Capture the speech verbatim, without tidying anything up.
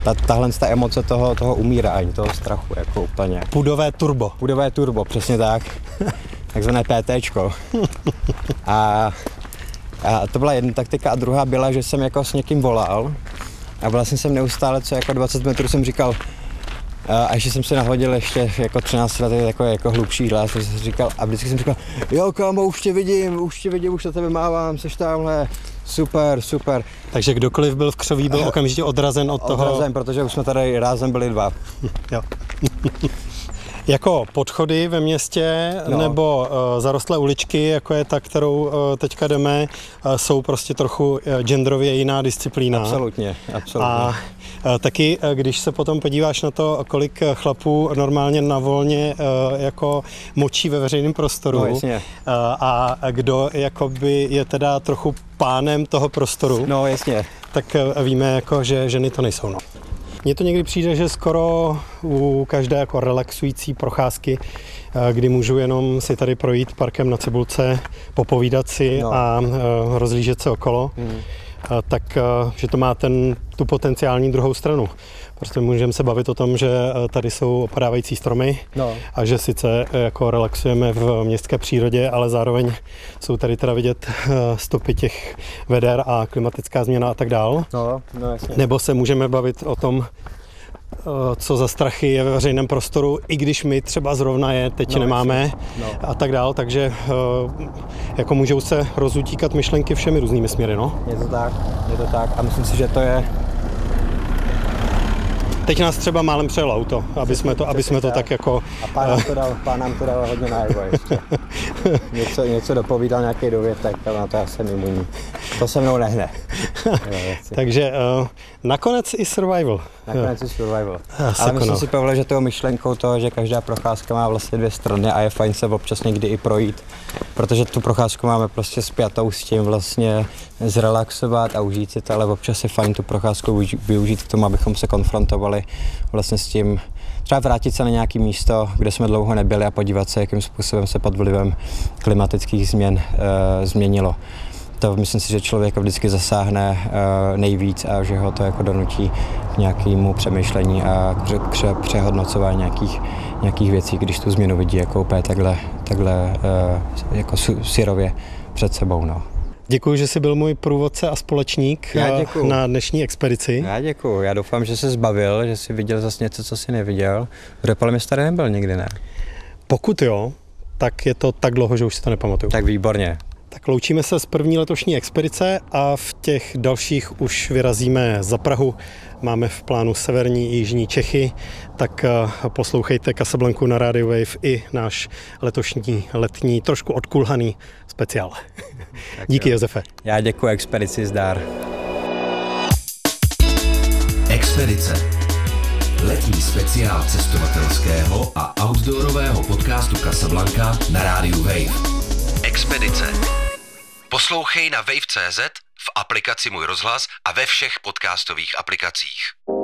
Ta, tahle ta emoce toho, toho umírání, toho strachu, jako úplně. Pudové turbo. Pudové turbo, přesně tak. Takzvané PTčko. A, a to byla jedna taktika a druhá byla, že jsem jako s někým volal a vlastně jsem neustále, co jako dvacet metrů jsem říkal, a ještě jsem si nahodil ještě jako třináct let jako, jako hlubší hlas, jsem říkal, a vždycky jsem říkal, jo kámo, už tě vidím, už tě vidím, už na tebe mávám, seš tamhle, super, super. Takže kdokoliv byl v křoví, byl okamžitě odrazen od toho? Odrazen, protože už jsme tady rázem byli dva. Jo. Jako podchody ve městě no. nebo uh, zarostlé uličky, jako je ta, kterou uh, teďka jdeme, uh, jsou prostě trochu uh, genderově jiná disciplína. Absolutně, absolutně. A uh, taky, uh, když se potom podíváš na to, kolik chlapů normálně na volně uh, jako močí ve veřejném prostoru no, jasně. uh, a kdo jakoby je teda trochu pánem toho prostoru, no, jasně. tak uh, víme, jako, že ženy to nejsou. No. Mně to někdy přijde, že skoro u každé jako relaxující procházky, kdy můžu jenom si tady projít parkem na Cibulce, popovídat si no. a rozlížet se okolo, mm. tak že to má ten, tu potenciální druhou stranu. Prostě můžeme se bavit o tom, že tady jsou opadávající stromy no. a že sice jako relaxujeme v městské přírodě, ale zároveň jsou tady teda vidět stopy těch veder a klimatická změna a tak dál. No, no, jasně. Nebo se můžeme bavit o tom, co za strachy je ve veřejném prostoru, i když my třeba zrovna je teď no, nemáme no. a tak dál, takže jako můžou se rozutíkat myšlenky všemi různými směry, no. Je to tak, je to tak a myslím si, že to je... Teď nás třeba málem přejelo auto, aby jsme to, aby jsme to tak jako... A pán nám to dal, pán nám to dal hodně najevo ještě. něco, něco dopovídal, nějaký dovětek, ale na to já jsem imunní. To se mnou nehne. Takže uh, nakonec i survival. Nakonec i survival. Ale myslím si, Pavle, že toho myšlenkou toho, že každá procházka má vlastně dvě strany a je fajn se občas někdy i projít, protože tu procházku máme prostě spjatou s tím vlastně zrelaxovat a užít si to, ale občas je fajn tu procházku využít k tomu, abychom se konfrontovali vlastně s tím, třeba vrátit se na nějaké místo, kde jsme dlouho nebyli a podívat se, jakým způsobem se pod vlivem klimatických změn e, změnilo. To myslím si, že člověk vždycky zasáhne e, nejvíc a že ho to jako donutí k nějakému přemýšlení a k pře- přehodnocování nějakých, nějakých věcí, když tu změnu vidí jako úplně takhle, takhle e, jako syrově před sebou. No. Děkuji, že jsi byl můj průvodce a společník na dnešní expedici. Já děkuji. Já doufám, že jsi zbavil, že jsi viděl zase něco, co jsi neviděl. Protože podle mě jsi tady nebyl nikdy, ne? Pokud jo, tak je to tak dlouho, že už si to nepamatuju. Tak výborně. Tak loučíme se z první letošní expedice a v těch dalších už vyrazíme za Prahu. Máme v plánu severní i jižní Čechy, tak poslouchejte Casablancu na Radio Wave i náš letošní letní, trošku odkulhaný speciál. Díky, jo. Josefe. Já děkuji, expedici zdar. Expedice. Letní speciál cestovatelského a outdoorového podcastu Casablanca na rádiu Wave. Expedice. Poslouchej na wave tečka cé zet, v aplikaci Můj rozhlas a ve všech podcastových aplikacích.